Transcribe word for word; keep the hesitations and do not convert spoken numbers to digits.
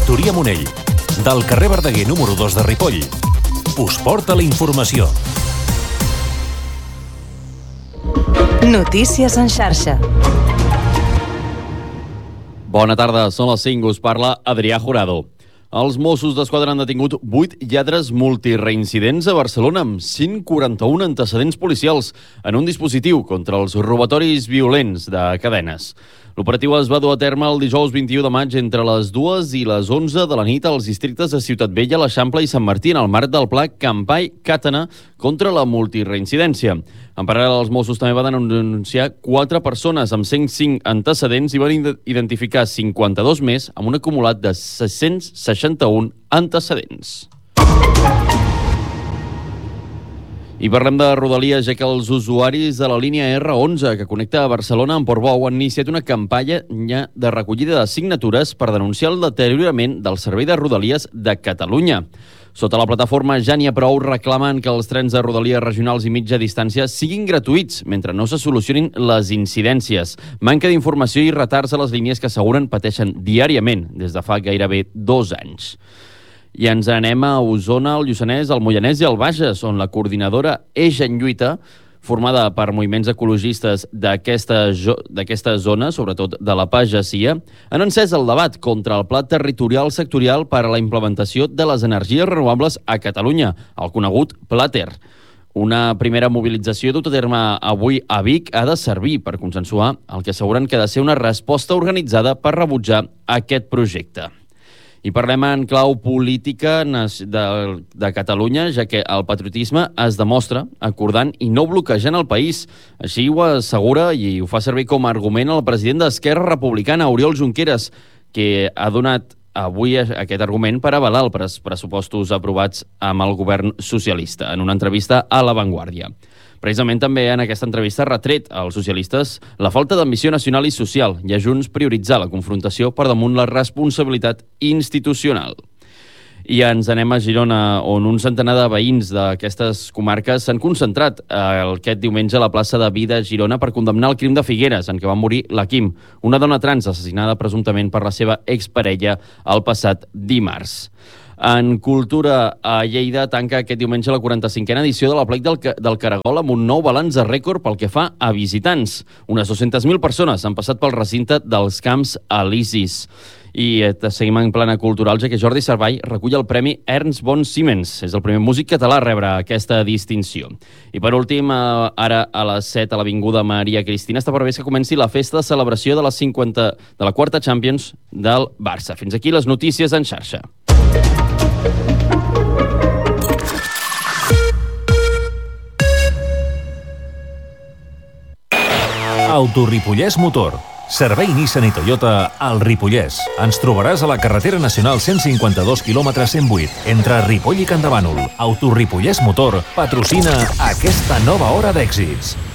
Gestoria Monell, del carrer Verdaguer número dos de Ripoll. Us porta la informació. Notícies en xarxa. Bona tarda, són les cinc, us parla Adrià Jurado. Els Mossos d'Esquadra han detingut vuit lladres multireincidents a Barcelona amb cent quaranta-un antecedents policials en un dispositiu contra els robatoris violents de cadenes. L'operatiu es va dur a terme el dijous vint-i-u de maig entre les dues i les onze de la nit als districtes de Ciutat Vella, l'Eixample i Sant Martí en el marc del pla Campai Càtena contra la multireincidència. En paral·lel, els Mossos també van denunciar quatre persones amb cent cinc antecedents i van identificar cinquanta-dos més amb un acumulat de sis-cents seixanta-un antecedents. I parlem de Rodalies, ja que els usuaris de la línia erre onze, que connecta a Barcelona amb Portbou, han iniciat una campanya de recollida de signatures per denunciar el deteriorament del servei de Rodalies de Catalunya. Sota la plataforma Ja n'hi ha prou, reclamen que els trens de Rodalies regionals i mitja distància siguin gratuïts mentre no se solucionin les incidències. Manca d'informació i retards a les línies que asseguren pateixen diàriament des de fa gairebé dos anys. I ens anem a Osona, el Lluçanès, el Moianès i el Bages, on la coordinadora Eix en Lluita, formada per moviments ecologistes d'aquesta zona, sobretot de la pagesia, han encès el debat contra el Pla Territorial Sectorial per a la implementació de les energies renovables a Catalunya, el conegut Pla Ter. Una primera mobilització dut a terme avui a Vic ha de servir per consensuar el que asseguren que ha de ser una resposta organitzada per rebutjar aquest projecte. I parlem en clau política de, de Catalunya, ja que el patriotisme es demostra acordant i no bloquejant el país. Així ho assegura i ho fa servir com a argument el president d'Esquerra Republicana, Oriol Junqueras, que ha donat avui aquest argument per avalar els pressupostos aprovats amb el govern socialista, en una entrevista a La Vanguardia. Precisament també en aquesta entrevista ha retret als socialistes la falta d'ambició nacional i social i a Junts prioritzar la confrontació per damunt la responsabilitat institucional. I ens anem a Girona, on un centenar de veïns d'aquestes comarques s'han concentrat aquest diumenge a la plaça de Vida a Girona per condemnar el crim de Figueres, en què va morir la Quim, una dona trans assassinada presumptament per la seva exparella el passat dimarts. En cultura, a Lleida tanca aquest diumenge la quaranta-cinquena edició de l'Aplec del, del Caragol amb un nou balanç de rècord pel que fa a visitants. Unes dues-centes mil persones han passat pel recinte dels Camps Elisis. I seguim en plana cultural, ja que Jordi Servall recull el Premi Ernst von Siemens. És el primer músic català a rebre aquesta distinció. I per últim, ara a les set a l'Avinguda Maria Cristina està previst que comenci la festa de celebració de la, cinquanta, de la quarta Champions del Barça. Fins aquí les notícies en xarxa. Autoripollès Motor. Servei Nissan i Toyota al Ripollès. Ens trobaràs a la carretera nacional cent cinquanta-dos quilòmetres cent vuit, entre Ripoll i Campdevànol. Autoripollès Motor patrocina aquesta nova hora d'èxits.